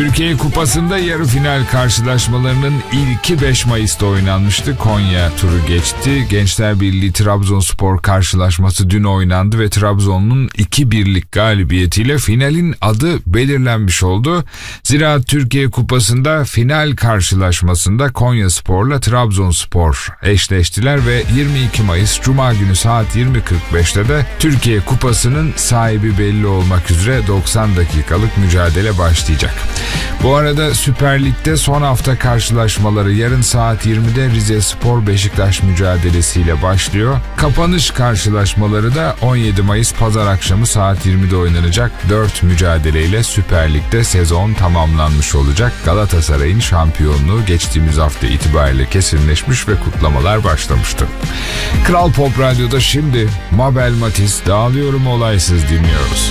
Türkiye Kupası'nda yarı final karşılaşmalarının ilki 5 Mayıs'ta oynanmıştı. Konya turu geçti. Gençler Birliği Trabzonspor karşılaşması dün oynandı ve Trabzon'un 2-1'lik galibiyetiyle finalin adı belirlenmiş oldu. Zira Türkiye Kupası'nda final karşılaşmasında Konyaspor'la Trabzonspor eşleştiler ve 22 Mayıs Cuma günü saat 20.45'te de Türkiye Kupası'nın sahibi belli olmak üzere 90 dakikalık mücadele başlayacak. Bu arada Süper Lig'de son hafta karşılaşmaları yarın saat 20'de Rizespor Beşiktaş mücadelesiyle başlıyor. Kapanış karşılaşmaları da 17 Mayıs Pazar akşamı saat 20'de oynanacak. 4 mücadeleyle Süper Lig'de sezon tamamlanmış olacak. Galatasaray'ın şampiyonluğu geçtiğimiz hafta itibariyle kesinleşmiş ve kutlamalar başlamıştı. Kral Pop Radyo'da şimdi Mabel Matiz Dağılıyorum Olaysız dinliyoruz.